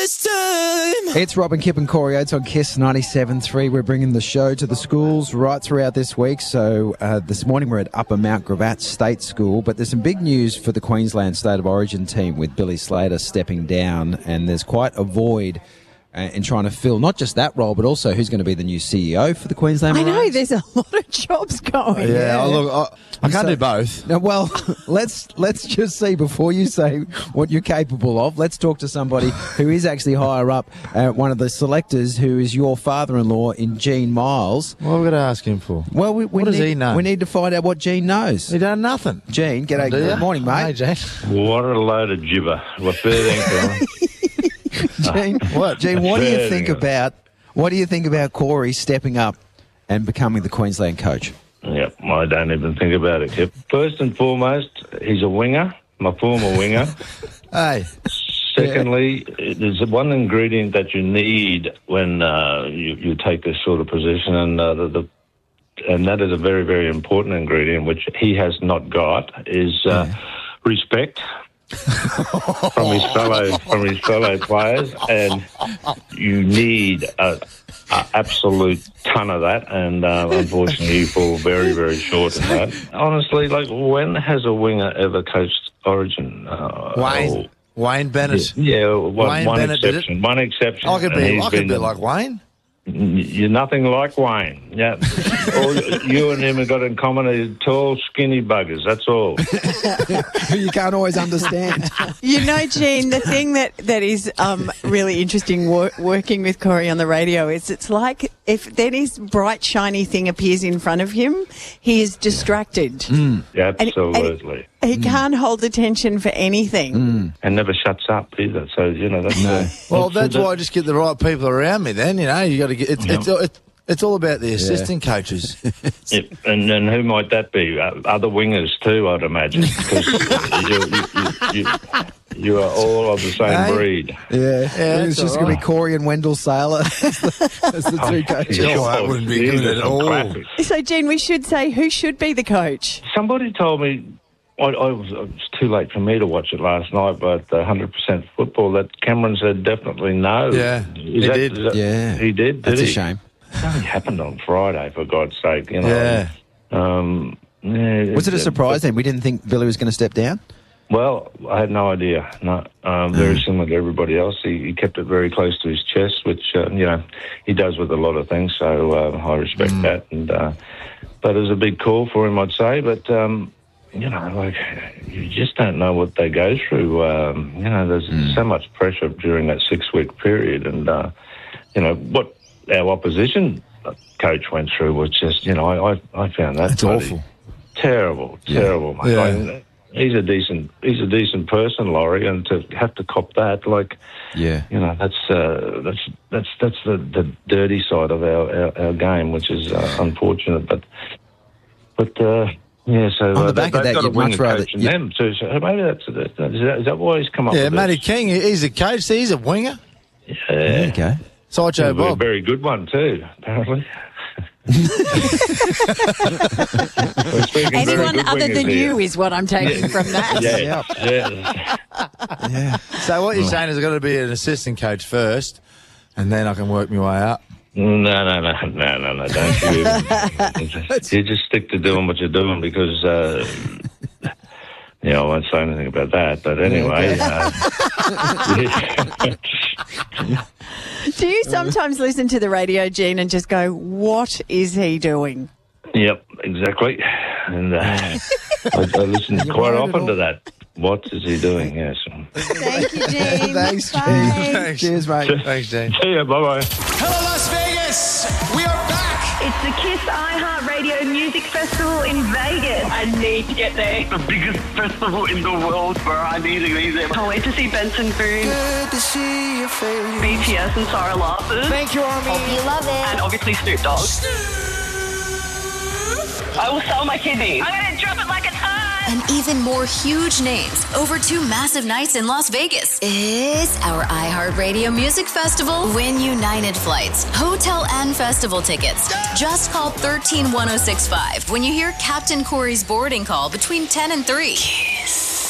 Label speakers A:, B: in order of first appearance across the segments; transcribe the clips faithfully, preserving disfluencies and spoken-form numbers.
A: this time.
B: It's Rob and Kip and Corey Oates on Kiss ninety-seven point three. We're bringing the show to the schools right throughout this week. So uh, this morning we're at Upper Mount Gravatt State School, but there's some big news for the Queensland State of Origin team with Billy Slater stepping down, and there's quite a void uh, in trying to fill not just that role, but also who's going to be the new C E O for the Queensland
C: I know,
B: Maroons.
C: there's a lot of jobs going.
A: Yeah, I look, I, I can't
B: So-
A: do both.
B: Now, well, let's let's just see before you say what you're capable of. Let's talk to somebody who is actually higher up, uh, one of the selectors, who is your father-in-law in Gene Miles.
A: What are we going to ask him for?
B: Well, we, we
A: What does
B: need,
A: he know?
B: We need to find out what Gene knows.
A: He done nothing.
B: Gene, g'day,
A: Do ya?
B: good morning,
A: Hey,
B: mate.
A: Jane.
D: What a load of gibber. What fair
B: Gene,
A: What?
B: Gene, what do you
D: Fair
B: think
D: dinkum.
B: about what do you think about Corey stepping up and becoming the Queensland coach?
D: Yep, I don't even think about it, Kip. First and foremost, he's a winger, my former winger.
A: Hey,
D: Secondly, there's one ingredient that you need when uh, you, you take this sort of position, and uh, the, the and that is a very, very important ingredient, which he has not got, is uh, respect from his fellow from his fellow players, and you need a, a absolute ton of that. And uh, unfortunately, you fall very, very short of that. Honestly, like, when has a winger ever coached Origin? Uh,
A: Wayne. Wayne Bennett.
D: Yeah, one,
A: Wayne
D: one
A: Bennett did
D: exception. One exception.
A: I could
D: and
A: be,
D: he's
A: I could
D: been
A: be
D: the-
A: like Wayne.
D: You're nothing like Wayne. Yeah, all you and him have got in common are tall, skinny buggers. That's all.
B: You can't always understand.
C: You know, Gene, the thing that, that is um, really interesting wor- working with Corey on the radio is it's like if then his bright, shiny thing appears in front of him, he is distracted.
D: Yeah,
C: And-
D: absolutely.
C: and he can't hold attention for anything.
D: And never shuts up either. So, you know, that's...
B: No.
A: Well, that's why I just get the right people around me then, you know. You got to get, it's, it's, it's, it's all about the assistant coaches.
D: Yep. And, and who might that be? Uh, other wingers too, I'd imagine. Because you, you, you, you are all of the same
A: Hey.
D: breed.
B: Yeah, it's
A: that's
B: just
A: all
B: going to be Corey and Wendell Sailor as the, as the two coaches.
A: Oh, that wouldn't be
D: These
A: good
D: are
A: at
D: some
A: all.
D: classics.
C: So, Gene, we should say who should be the coach?
D: Somebody told me, I, I was, it was too late for me to watch it last night, but uh, one hundred percent football, that Cameron said definitely no.
A: Yeah,
D: Is
A: he
D: that-
A: did.
D: is that-
B: Yeah.
D: He did, did
B: That's
D: he?
B: a shame.
D: It only happened on Friday, for God's sake. You know.
A: Yeah.
D: Um, yeah,
B: Was it a surprise then? We didn't think Billy was going to step down?
D: Well, I had no idea. No, um, very
B: Mm.
D: similar to everybody else. He, he kept it very close to his chest, which uh, you know he does with a lot of things. So uh, I respect
B: Mm.
D: that. And uh, but it was a big call for him, I'd say. But um, you know, like you just don't know what they go through. Um, you know, there's
B: Mm.
D: so much pressure during that six-week period, and uh, you know what our opposition coach went through was just, you know, I I, I found that
A: That's
D: bloody
A: awful.
D: terrible, terrible. mate.
A: Yeah.
D: I mean, he's a decent, he's a decent person, Laurie, and to have to cop that, like,
B: Yeah.
D: you know, that's uh, that's that's that's the, the dirty side of our, our, our game, which is uh, unfortunate. But but uh, yeah, so
B: On the
D: uh,
B: back
D: they,
B: of
D: they've
B: that,
D: got
B: you'd
D: a winger
B: much rather-
D: coach in
B: you-
D: them too. So maybe that's is that, is that why he's come up
A: Yeah,
D: with
A: Matty
D: this?
A: King, he's a coach. See, he's a winger.
D: Yeah,
B: There you go.
A: Sideshow
D: a very,
A: Bob.
D: very good one too, apparently. We're speaking very
C: Anyone
D: good
C: other
D: wingers
C: than
D: here.
C: you is what I'm taking from that.
D: Yeah, yeah.
B: Yeah.
A: So what you're saying is I've got to be an assistant coach first, and then I can work my way up.
D: No, no, no, no, no, no, don't you even. You just stick to doing what you're doing because, uh, you know, I won't say anything about that. But anyway. Uh,
C: Do you sometimes listen to the radio, Gene, and just go, what is he doing?
D: yep, exactly. And uh, I, I listen quite often to that. What is he doing? Yes.
C: Thank you, Gene.
B: Thanks, Gene.
C: Bye.
A: Thanks.
B: Cheers, mate.
A: Thanks, Jane.
D: See ya, bye-bye.
E: Hello, Las Vegas! We are back!
F: It's the Kiss iHeartRadio Music Festival in Vegas. I need to get there.
G: The biggest festival in the world, bro. I need to be there.
F: Can't wait to see Benson Boone,
E: Good to see your face.
F: B T S and Sarah Larson,
E: Thank you, Army.
F: you love it, and obviously Snoop Dogg. I will sell my kidneys. I'm gonna drop it like it's hot.
H: And even more huge names over two massive nights in Las Vegas. It's our iHeartRadio Music Festival Win United flights, hotel and festival tickets. Just call one three one oh six five when you hear Captain Corey's boarding call between ten and three. Kiss.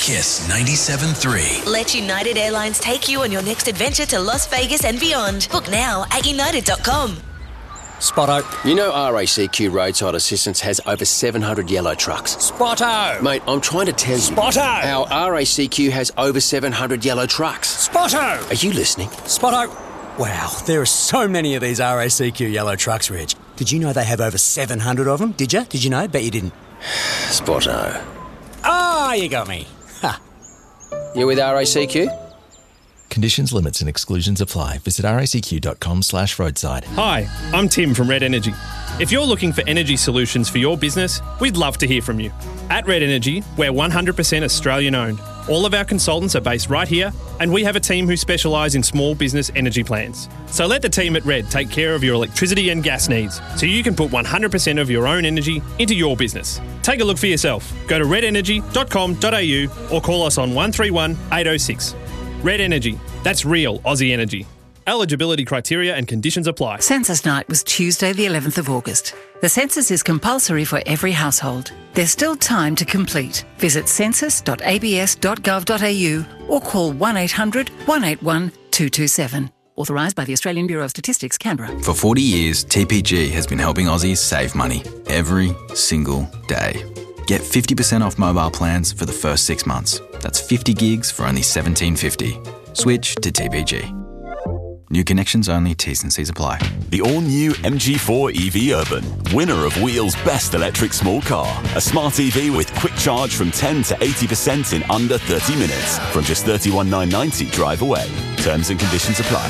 I: Kiss ninety-seven point three.
J: Let United Airlines take you on your next adventure to Las Vegas and beyond. Book now at united dot com.
K: Spotto.
L: You know R A C Q Roadside Assistance has over seven hundred yellow trucks.
K: Spotto.
L: Mate, I'm trying to tell you.
K: Spotto.
L: How R A C Q has over seven hundred yellow trucks.
K: Spotto.
L: Are you listening?
K: Spotto. Wow, there are so many of these R A C Q yellow trucks, Reg. Did you know they have over seven hundred of them? Did you? Did you know? Bet you didn't.
L: Spotto.
K: Ah, oh, you got me. Ha.
L: You with R A C Q?
M: Conditions, limits and exclusions apply. Visit racq.com slash roadside.
N: Hi, I'm Tim from Red Energy. If you're looking for energy solutions for your business, we'd love to hear from you. At Red Energy, we're one hundred percent Australian owned. All of our consultants are based right here, and we have a team who specialise in small business energy plans. So let the team at Red take care of your electricity and gas needs, so you can put one hundred percent of your own energy into your business. Take a look for yourself. Go to red energy dot com dot a u or call us on one three one, eight oh six. Red Energy. That's real Aussie energy. Eligibility criteria and conditions apply.
O: Census night was Tuesday the eleventh of August. The census is compulsory for every household. There's still time to complete. Visit census dot a b s dot gov dot a u or call one eight hundred, one eight one, two two seven. Authorised by the Australian Bureau of Statistics, Canberra.
P: For forty years, T P G has been helping Aussies save money every single day. Get fifty percent off mobile plans for the first six months. That's fifty gigs for only seventeen fifty. Switch to T P G. New connections only, T's and C's apply.
Q: The all-new M G four E V Urban, winner of Wheel's Best Electric Small Car. A smart E V with quick charge from ten to eighty percent in under thirty minutes. From just thirty-one thousand nine hundred ninety drive away. Terms and conditions apply.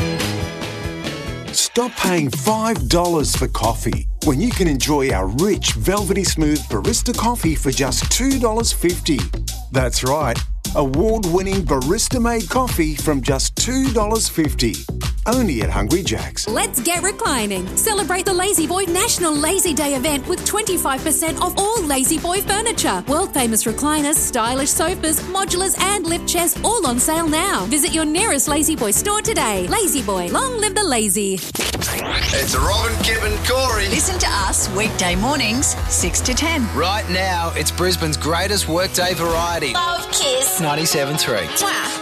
R: Stop paying five dollars for coffee when you can enjoy our rich, velvety smooth barista coffee for just two dollars fifty. That's right, award-winning barista-made coffee from just two dollars fifty. Only at Hungry Jack's.
S: Let's get reclining. Celebrate the Lazy Boy National Lazy Day event with twenty-five percent off all Lazy Boy furniture. World-famous recliners, stylish sofas, modulars and lift chairs all on sale now. Visit your nearest Lazy Boy store today. Lazy Boy, long live the lazy.
E: It's Robin, Kip and Corey.
H: Listen to us weekday mornings, six to ten.
E: Right now, it's Brisbane's greatest workday variety.
H: Love Kiss.
E: ninety-seven point three.
H: Mwah.